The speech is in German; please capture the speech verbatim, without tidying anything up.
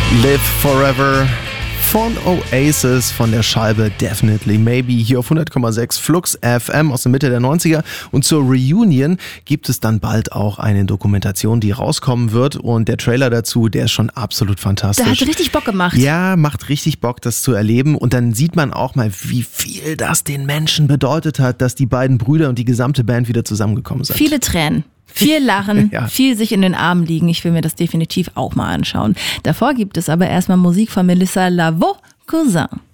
Live Forever von Oasis von der Scheibe Definitely Maybe hier auf hundert Komma sechs Flux F M aus der Mitte der neunziger. Und zur Reunion gibt es dann bald auch eine Dokumentation, die rauskommen wird. Und der Trailer dazu, der ist schon absolut fantastisch. Der hat richtig Bock gemacht. Ja, macht richtig Bock, das zu erleben. Und dann sieht man auch mal, wie viel das den Menschen bedeutet hat, dass die beiden Brüder und die gesamte Band wieder zusammengekommen sind. Viele Tränen. Viel Lachen, ja. viel sich in den Armen liegen. Ich will mir das definitiv auch mal anschauen. Davor gibt es aber erstmal Musik von Melissa Lavo, Cousin.